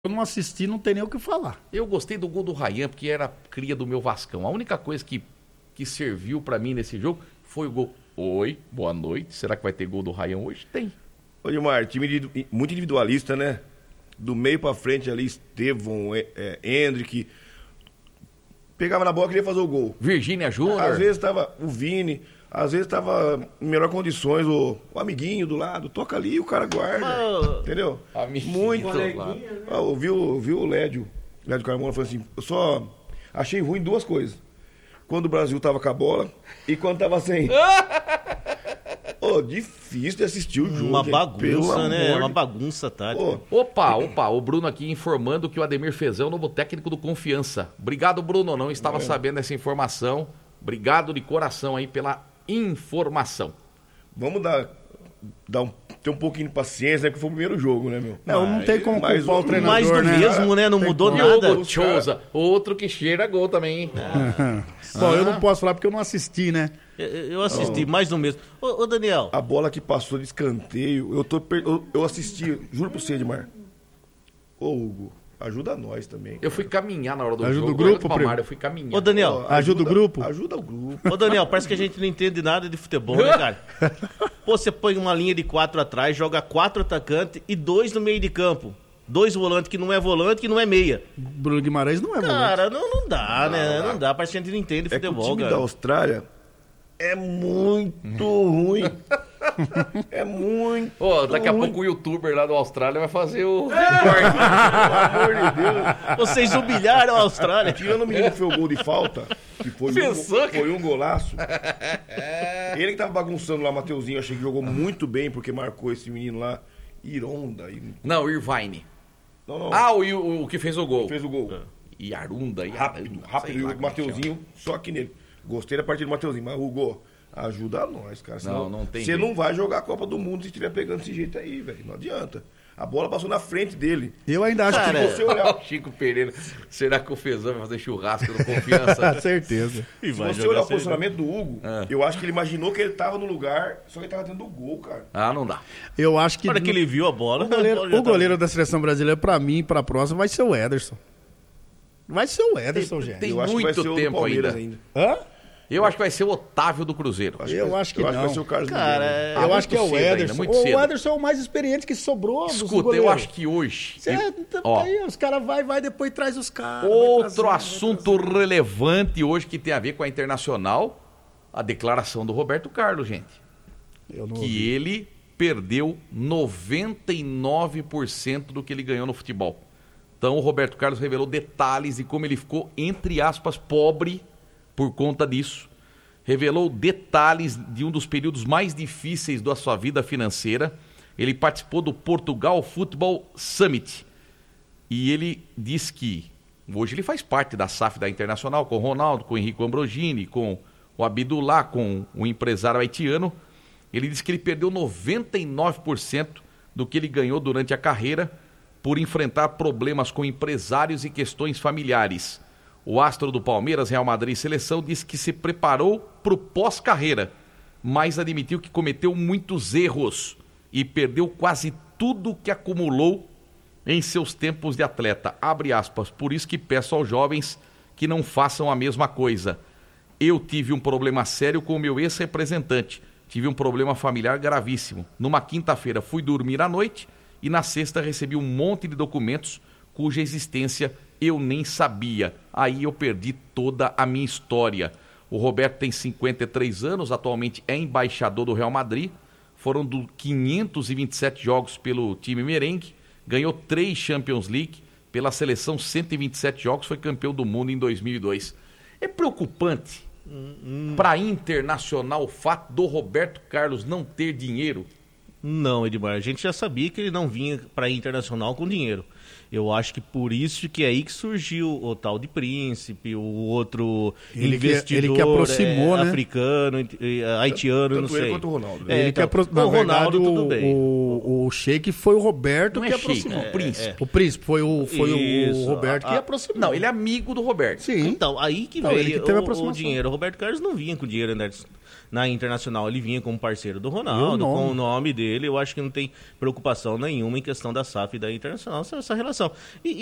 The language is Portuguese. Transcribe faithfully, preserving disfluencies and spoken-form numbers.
Eu não assisti, não tem nem o que falar. Eu gostei do gol do Ryan, porque era cria do meu Vascão. A única coisa que, que serviu pra mim nesse jogo foi o gol. Oi, boa noite. Será que vai ter gol do Ryan hoje? Tem. Ô, Gilmar, time muito individualista, né? Do meio pra frente ali, Estevão, é, é, Hendrick. Pegava na bola e queria fazer o gol. Virgínia Júnior. Às vezes tava o Vini, às vezes tava em melhores condições, o, o amiguinho do lado, toca ali e o cara guarda. Oh, entendeu? Amiguinho muito. Né? Oh, viu, viu o Lédio, Lédio Carmona falou assim, eu só achei ruim duas coisas. Quando o Brasil tava com a bola e quando tava sem. Oh, difícil de assistir o jogo. Uma bagunça, gente, né? Uma bagunça, tá? Oh. Opa, opa, o Bruno aqui informando que o Ademir Fezão é o novo técnico do Confiança. Obrigado, Bruno, não estava é. sabendo dessa informação. Obrigado de coração aí pela informação. Vamos dar, dar um, ter um pouquinho de paciência, né? Porque foi o primeiro jogo, né, meu? Não, não tem como culpar o, o treinador, mais do né? mesmo, né? Não tem mudou como. nada. O Chouza, outro que cheira gol também, hein? Ah. Bom, eu não posso falar porque eu não assisti, né? Eu, eu assisti, oh. mais do mesmo. Ô, ô, Daniel. A bola que passou de escanteio, eu, tô per... eu, eu assisti, juro pro você, Edmar. Ô, Hugo, ajuda nós também. Cara. Eu fui caminhar na hora do ajuda jogo. Ajuda o grupo, Palmar, eu fui caminhar. Ô, Daniel. Oh, ajuda, ajuda o grupo? Ajuda o grupo. Ô, Daniel, parece que a gente não entende nada de futebol, né, cara? Pô, você põe uma linha de quatro atrás, joga quatro atacantes e dois no meio de campo. Dois volantes que não é volante, que não é meia. Bruno Guimarães não é volante. Cara, não, não dá, não, né? Não, não dá, parece que a gente não entende é futebol, que o time cara. da Austrália é muito ruim. É muito oh, Daqui ruim. a pouco o youtuber lá da Austrália vai fazer o... É. Pelo amor de Deus. Vocês humilharam a Austrália. Tirando o menino que foi o gol de falta, que foi, um, foi um golaço. Ele que tava bagunçando lá, Mateuzinho, achei que jogou muito bem, porque marcou esse menino lá. Ironda. E... Não, Irvine. Não, não. Ah, o, o, o que fez o gol. Fez o gol. E Arunda. E rápido, rápido. E o Mateuzinho, só que nele. Gostei da partida do Mateuzinho, mas Hugo, ajuda nós, cara. Senão, não, não tem Você não vai jogar a Copa do Mundo se estiver pegando desse jeito aí, velho. Não adianta. A bola passou na frente dele. Eu ainda acho cara, que você olhar... Chico Pereira. Será que o Fezão vai fazer churrasco no Confiança? Certeza. Se você olhar o posicionamento do Hugo, é. eu acho que ele imaginou que ele tava no lugar, só que ele tava dentro do gol, cara. Ah, não dá. Eu acho que... Na hora que ele viu a bola... O goleiro, o goleiro da seleção brasileira, pra mim, pra próxima, vai ser o Ederson. Vai ser o Ederson, tem, gente. Tem eu acho muito que vai ser tempo o ainda. ainda. Hã? Eu acho que vai ser o Otávio do Cruzeiro. Acho eu que, acho que eu não. Acho que vai ser o Carlos Cara, é... eu ah, acho que é o Ederson. Ainda, o cedo. Ederson é o mais experiente que sobrou. Escuta, eu acho que hoje... Cê, eu... ó, aí, os caras vai, vai, depois traz os caras. Outro trazer, assunto relevante hoje que tem a ver com a Internacional, a declaração do Roberto Carlos, gente. Eu não que ouvi. ele perdeu noventa e nove por cento do que ele ganhou no futebol. Então o Roberto Carlos revelou detalhes de como ele ficou, entre aspas, pobre por conta disso. Revelou detalhes de um dos períodos mais difíceis da sua vida financeira. Ele participou do Portugal Football Summit. E ele diz que hoje ele faz parte da S A F da Internacional, com o Ronaldo, com o Henrique Ambrogini, com o Abdullah, com o empresário haitiano. Ele diz que ele perdeu noventa e nove por cento do que ele ganhou durante a carreira por enfrentar problemas com empresários e questões familiares. O astro do Palmeiras, Real Madrid e Seleção disse que se preparou para o pós-carreira, mas admitiu que cometeu muitos erros e perdeu quase tudo que acumulou em seus tempos de atleta. Abre aspas, por isso que peço aos jovens que não façam a mesma coisa. Eu tive um problema sério com o meu ex-representante, tive um problema familiar gravíssimo. Numa quinta-feira fui dormir à noite e na sexta recebi um monte de documentos cuja existência eu nem sabia. Aí eu perdi toda a minha história. O Roberto tem cinquenta e três anos, atualmente é embaixador do Real Madrid. Foram do quinhentos e vinte e sete jogos pelo time merengue. Ganhou três Champions League. Pela seleção, cento e vinte e sete jogos. Foi campeão do mundo em dois mil e dois. É preocupante hum, hum. para a Internacional o fato do Roberto Carlos não ter dinheiro? Não, Edmar. A gente já sabia que ele não vinha para a Internacional com dinheiro. Eu acho que por isso que é aí que surgiu o tal de Príncipe, o outro ele investidor que, ele que aproximou, é, né? africano, haitiano, tanto não sei. Ele quanto o Ronaldo. É, ele então, que apro... Na o Ronaldo, verdade, tudo bem. O, o Sheik foi o Roberto não que é aproximou. Sheik, é, o Príncipe. É. O Príncipe foi o, foi isso, o Roberto a, que a... aproximou. Não, ele é amigo do Roberto. Sim. Então, aí que não, veio ele que teve o, a o dinheiro. O Roberto Carlos não vinha com dinheiro, né? na Internacional ele vinha como parceiro do Ronaldo, E o nome? com o nome dele. Eu acho que não tem preocupação nenhuma em questão da S A F e da Internacional, essa, essa relação. E,